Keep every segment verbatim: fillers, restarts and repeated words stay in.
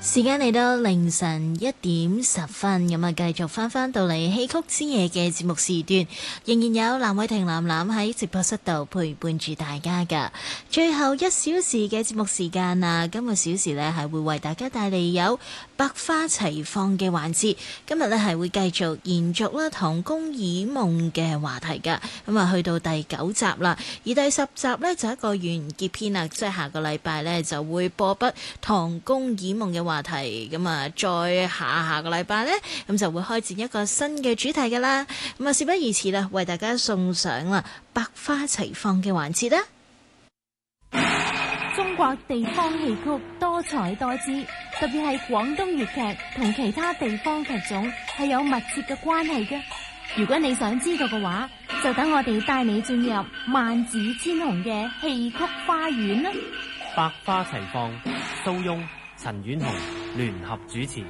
時間嚟到凌晨一點十分，咁啊繼續翻翻到嚟戲曲之夜嘅節目時段，仍然有藍偉婷藍藍喺直播室度陪伴住大家噶。最後一小時嘅節目時間啊，今個小時呢係會為大家帶嚟有百花齊放嘅環節。今日呢係會繼續延續啦唐宮綺夢嘅話題噶，咁啊去到第九集啦，而第十集呢就一個完結篇啦，即係下個禮拜呢就會播畢唐宮綺夢嘅話題，咁啊再下下個禮拜呢，咁就會開展一個新嘅主題噶啦。咁啊事不宜遲啦，為大家送上啦百花齊放嘅環節啦。 中國地方戲曲多彩多姿，特別係廣東粵劇同其他地方劇種係有密切嘅關係嘅。如果你想知道嘅話，就等我哋帶你進入萬紫千紅嘅戲曲花園啦。 百花齊放，蘇翁、陳婉紅聯合主持。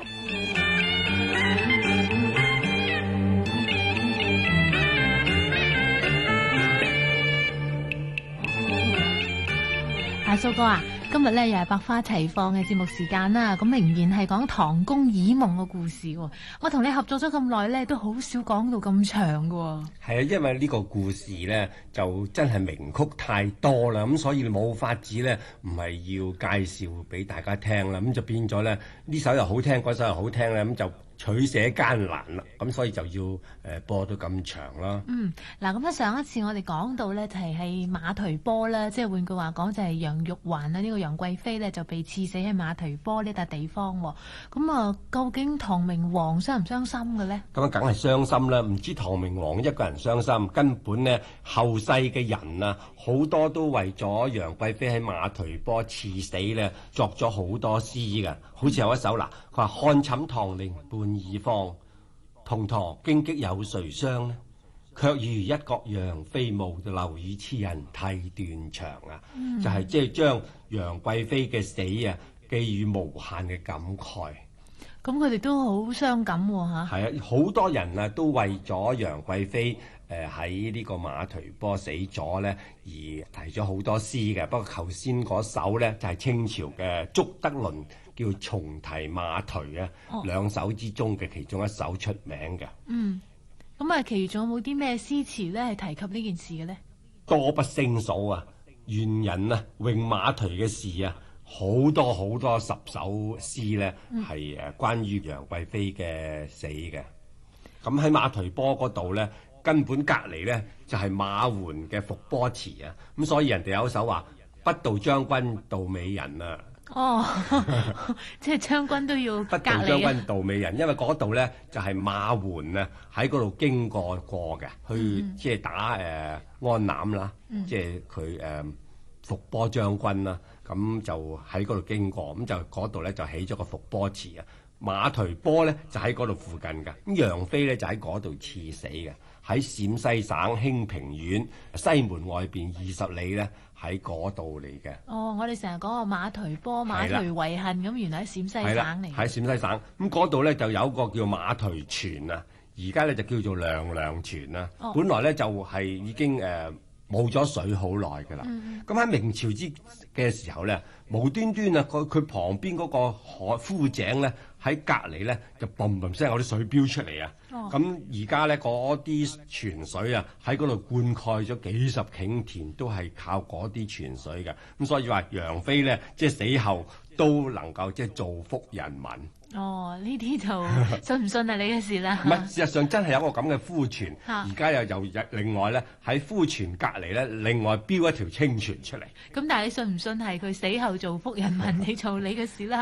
阿蘇哥啊，今日咧又係百花齊放嘅節目時間啦，咁仍然係講唐宮綺夢嘅故事。我同你合作咗咁耐咧，都好少講到咁長㗎。 係啊，因為呢個故事咧就真係名曲太多啦，咁所以冇法子咧，唔係要介紹俾大家聽啦，咁就變咗咧呢首又好聽，嗰首又好聽咧，咁就取捨艱難啦，咁所以就要誒、呃、播到咁長啦。 嗯，嗱，咁咧上一次我哋講到咧就係係馬忒波啦，即係換句話講就係楊玉環啊，呢個楊貴妃咧就被刺死喺馬忒波呢笪地方。咁啊，究竟唐明皇傷唔傷心嘅咧？ 咁啊，梗係傷心啦！唔知唐明皇一個人傷心，根本呢後世嘅人啊，好多都為咗楊貴妃喺馬忒波刺死咧，作咗好多詩嘅。好似有一首嗱，佢話看寢堂鈴半已放，同堂荊棘有誰傷呢？卻如一角楊妃墓，留與痴人涕斷腸啊！嗯、就係即係將楊貴妃嘅死啊，寄予無限嘅感慨。 咁佢哋都好傷感喎嚇。 係啊，好多人啊都為咗楊貴妃誒喺呢個馬忒波死咗咧，而提咗好多詩嘅。不過頭先嗰首咧就係、是、清朝嘅祝德麟叫《重提馬忒》啊，哦、兩首之中嘅其中一首出名嘅。 嗯，咁啊，其餘仲有冇啲咩詩詞咧係提及呢件事嘅咧？ 多不勝數啊！元人啊，詠馬忒嘅事啊，好多好多十首詩咧係誒關於楊貴妃嘅死嘅。咁喺馬忒波嗰度咧，根本隔離咧就係、是、馬援嘅伏波詞啊。咁所以人哋有一首話不渡將軍渡美人啊。 哦，即係將軍都要隔離。不渡將軍渡美人，因為嗰度咧就係、是、馬援啊喺嗰度經過過嘅，去、嗯、即係打誒、呃、安南啦，嗯、即係佢誒伏波將軍啦，咁就喺嗰度經過，咁就嗰度咧就起咗個伏波祠啊。馬忒波咧就喺嗰度附近㗎，咁楊妃咧就喺嗰度刺死嘅，喺陝西省興平縣西門外邊二十里咧。喺嗰度嚟嘅。哦， 我哋成日講個馬忒波、馬忒遺恨，咁原來喺陝西省嚟。 喺陝西省，咁嗰度咧就有一個叫馬忒泉啊，而家咧就叫做娘娘泉啦。哦、本來咧就係已經誒冇咗水好耐㗎啦。咁喺、嗯、明朝之嘅時候咧，無端端啊，佢佢旁邊嗰個海枯井咧，喺隔離咧就嘣嘣聲有啲水飆出嚟啊！咁而家咧嗰啲泉水啊，喺嗰度灌溉咗幾十頃田，都係靠嗰啲泉水嘅。咁所以話楊妃咧，即係死後都能夠即係造福人民。 哦，呢啲就信唔信係你嘅事啦。 唔係，事實上真係有個咁嘅枯泉，而家又又另外咧喺枯泉隔離咧，另外飆一條清泉出嚟。 咁但係你信唔信係佢死後造福人民？你做你嘅事啦。